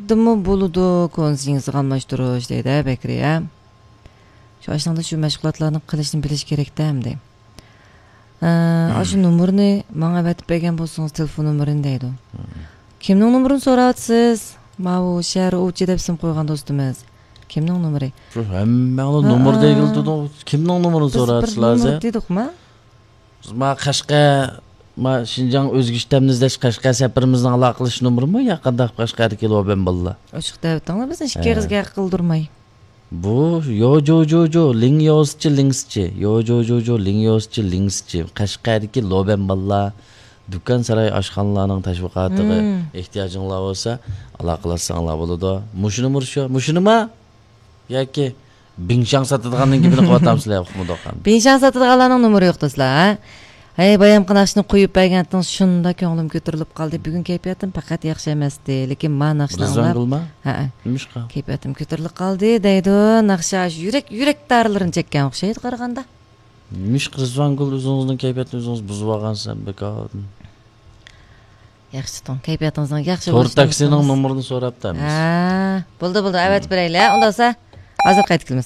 dimi buludu konsingizni almashtirish deydi Bekriya. Shu aslında shu mashg'ulotlarni qilishni bilish kerak-da hamda. Shu nomerni menga aytib bergan bo'lsangiz telefon nomerini deydi. Kimning nomerini so'rayapsiz? Mana bu shahar o'chi deb sim qo'ygan do'stimiz. Kimning nomeri? Hammaning nomeri deyildi. Kimning nomerini so'rayapsizlar? Dedikmi? Ma Qashqa, ma Şinjan o'zgishtamni izlash Qashqa safarimizning aloqalash nomerimi yaqinda Qashqaga kelib bo'ldi. Ochiqda aytdinglar bizni ikki qizga qildirmay. Bu yo ling yozchi lingschi. Yo ling yozchi lingschi. Qashqadagi Loben balla Dükkan saray aşxanalarning tashviqotiga ehtiyojinglar bo'lsa, aloqalashsanglar bo'ladi. Mushinimi? Yoki Bingshan sotadiganning gibini qilatamsizlar, Huquqmudoqam. Bingshan sotadiganlarning nomeri yo'q do'stlar. Hey, bayam qanashni qo'yib bergandan shunda ko'nglim ko'tarilib qoldi. Bugun kayfiyatim faqat yaxshi emasdi, lekin men naqshlarni Nimishqa? Kayfiyatim ko'tarilib qoldi deydi. Naqsha yurak darlarini chekkan o'xshaydi qaraganda. Nimash Rizvangul o'zingizning kayfiyatni o'zingiz buzib olgansiz bekor. Yaxshi ton, kayfiyatingizning yaxshi bo'lishi. To'rt taksining nomerini so'rabdamiz. Bo'ldi, avat beraylar. Undasa hozir qaytib kelamiz.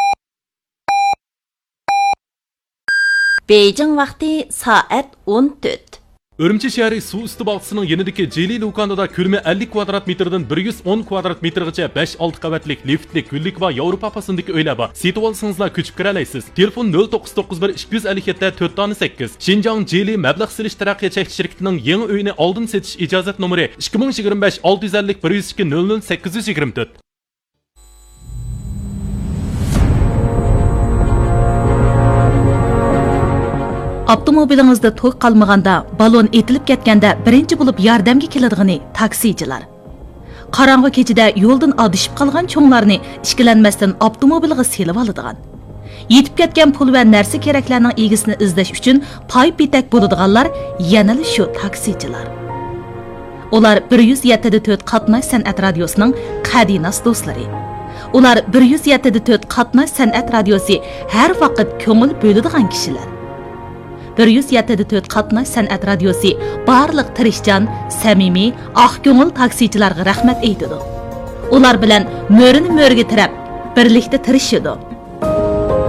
Beijing vaqti soat 14. Urumchi shahri suv usti bog'chisining yanidagi Jeli Lukanada ko'lami 50 kvadrat metrdan 110 kvadrat metrgacha 5-6 qavatlik liftlik, gullik va Yevropa pasındagi uylar bor. Setib olsangizlar ko'chib kira olasiz. Telefon 0991 257 408. Xinjiang Jeli mablag' silish taraqqiyot cheklanish shirkatining yangi uyini oldin setish ijozat nomeri 2025 650 102 00 824. Avtomobilingizda to'q qalmaganda, balon etilib ketganda birinchi bo'lib yordamga keladigan taksichilar. Qarong'i kechida yo'ldan adishib qolgan cho'nglarni ishkilanmasdan avtomobilga selib oladigan. Yetib ketgan pul va narsa keraklarning egisini izlash uchun pay bitak bo'ladiganlar yana shu taksichilar. Ular 107.4 qatnash san'at radiosining qadinas do'stlari. Ular 107.4 qatnash san'at radiosi har vaqt ko'ngil bo'ladigan kishilar. 107.4 qatnash san'at radiosi barliq tirishchan, samimiy, oq ko'ngil taksichilarga rahmat aytadi. Ular bilan mo'rini mo'rga tirab, birlikda tirishadi.